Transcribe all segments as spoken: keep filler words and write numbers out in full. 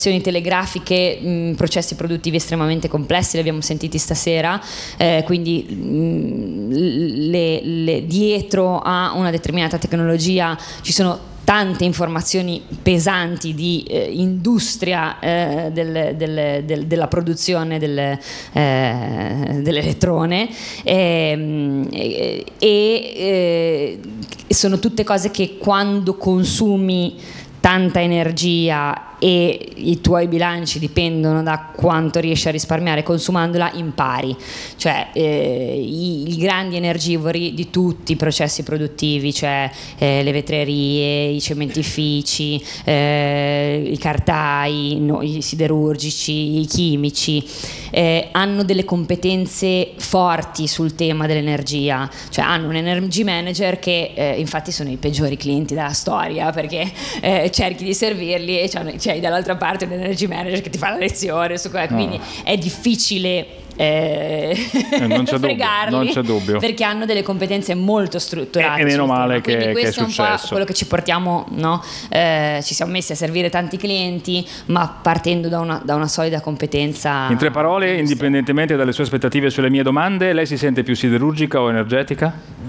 telegrafiche, mh, processi produttivi estremamente complessi, li abbiamo sentiti stasera, eh, quindi mh, le, le, dietro a una determinata tecnologia ci sono tante informazioni pesanti di eh, industria eh, del, del, del, della produzione del, eh, dell'elettrone e, e, e sono tutte cose che quando consumi tanta energia e i tuoi bilanci dipendono da quanto riesci a risparmiare consumandola, impari. Cioè eh, i, i grandi energivori di tutti i processi produttivi, cioè eh, le vetrerie, i cementifici, eh, i cartai, no, i siderurgici, i chimici, eh, hanno delle competenze forti sul tema dell'energia, cioè hanno un energy manager che eh, infatti sono i peggiori clienti della storia, perché eh, cerchi di servirli e c'è, c'è dall'altra parte un energy manager che ti fa la lezione su quello, quindi no. È difficile eh, eh, non c'è fregarli, dubbio, non c'è dubbio, perché hanno delle competenze molto strutturate e, e meno male che, quindi questo che è successo. È un po' quello che ci portiamo, no? Eh, ci siamo messi a servire tanti clienti, ma partendo da una, da una solida competenza. In tre parole, indipendentemente dalle sue aspettative sulle mie domande, lei si sente più siderurgica o energetica?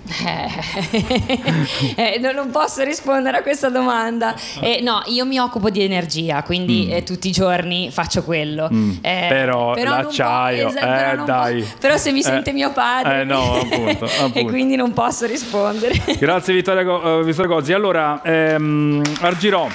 Eh, non, non posso rispondere a questa domanda. Eh, no, io mi occupo di energia, quindi mm. eh, tutti i giorni faccio quello. Mm. Eh, però, però l'acciaio, po', eh, però, dai. Po', però se mi sente eh, mio padre, eh, no, appunto, appunto. E quindi non posso rispondere. Grazie Vittoria, uh, Vittoria Gozzi. Allora, ehm, Argirò.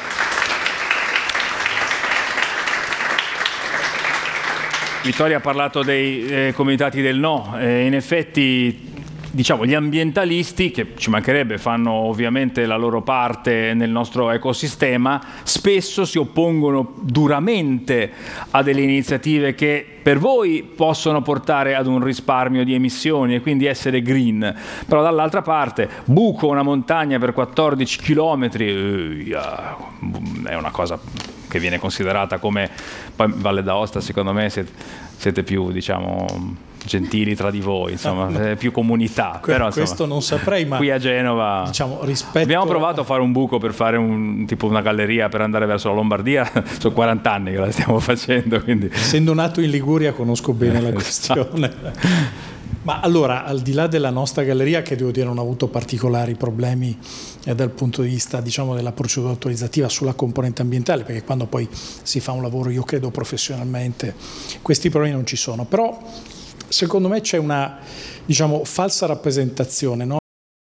Vittoria ha parlato dei eh, comitati del no, eh, in effetti diciamo gli ambientalisti, che ci mancherebbe, fanno ovviamente la loro parte nel nostro ecosistema, spesso si oppongono duramente a delle iniziative che per voi possono portare ad un risparmio di emissioni e quindi essere green, però dall'altra parte buco una montagna per quattordici chilometri, eh, è una cosa che viene considerata come, poi Valle d'Aosta secondo me siete, siete più diciamo gentili tra di voi, insomma, no, no. più comunità. Que- però, questo insomma, non saprei, ma qui a Genova diciamo, rispetto abbiamo provato a fare un buco per fare un, tipo una galleria per andare verso la Lombardia, sono quaranta anni che la stiamo facendo, quindi... Essendo nato in Liguria conosco bene la questione. Ma allora, al di là della nostra galleria, che devo dire non ha avuto particolari problemi eh, dal punto di vista, diciamo, della procedura autorizzativa sulla componente ambientale, perché quando poi si fa un lavoro, io credo professionalmente, questi problemi non ci sono. Però secondo me c'è una, diciamo, falsa rappresentazione, no?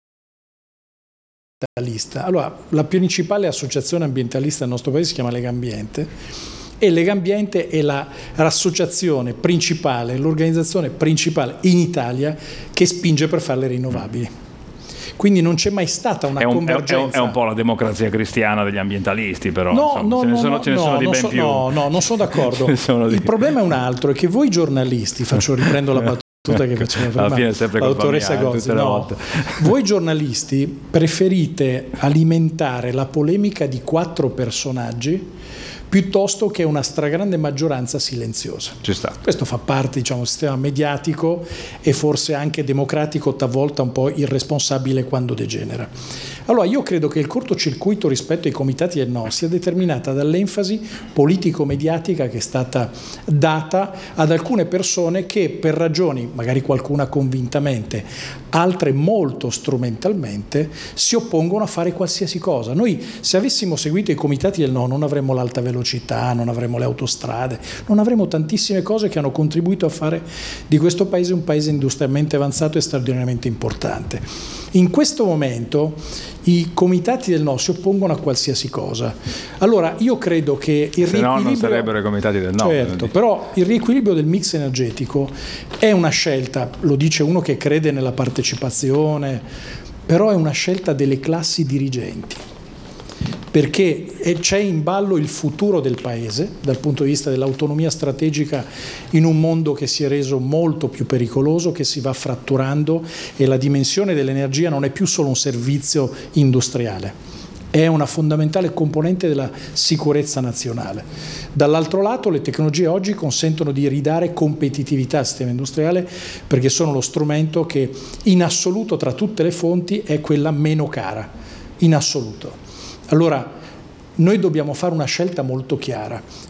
Allora, la principale associazione ambientalista del nostro paese si chiama Legambiente, e Legambiente è la, l'associazione principale, l'organizzazione principale in Italia che spinge per fare le rinnovabili. Quindi non c'è mai stata una è un, convergenza. È un, è un po' la democrazia cristiana degli ambientalisti, però no, insomma, no, ce ne no, sono, no, ce ne sono no, di ben so, più. No, no, non sono d'accordo. sono di... Il problema è un altro, è che voi giornalisti, faccio riprendo la battuta che faceva prima alla fine è sempre la dottoressa mia, Gozzi, no, voi giornalisti preferite alimentare la polemica di quattro personaggi piuttosto che una stragrande maggioranza silenziosa. Ci sta. Questo fa parte, diciamo, del sistema mediatico e forse anche democratico, talvolta un po' irresponsabile quando degenera. Allora io credo che il cortocircuito rispetto ai comitati del no sia determinata dall'enfasi politico-mediatica che è stata data ad alcune persone che per ragioni, magari qualcuna convintamente, altre molto strumentalmente, si oppongono a fare qualsiasi cosa. Noi se avessimo seguito i comitati del no non avremmo l'alta velocità, non avremmo le autostrade, non avremmo tantissime cose che hanno contribuito a fare di questo paese un paese industrialmente avanzato e straordinariamente importante. In questo momento i comitati del no si oppongono a qualsiasi cosa. Allora io credo che il se riequilibrio, no non sarebbero i comitati del no. Certo, però il riequilibrio del mix energetico è una scelta, lo dice uno che crede nella partecipazione, però è una scelta delle classi dirigenti, perché c'è in ballo il futuro del paese dal punto di vista dell'autonomia strategica in un mondo che si è reso molto più pericoloso, che si va fratturando, e la dimensione dell'energia non è più solo un servizio industriale, è una fondamentale componente della sicurezza nazionale. Dall'altro lato le tecnologie oggi consentono di ridare competitività al sistema industriale, perché sono lo strumento che in assoluto tra tutte le fonti è quella meno cara, in assoluto. Allora noi dobbiamo fare una scelta molto chiara.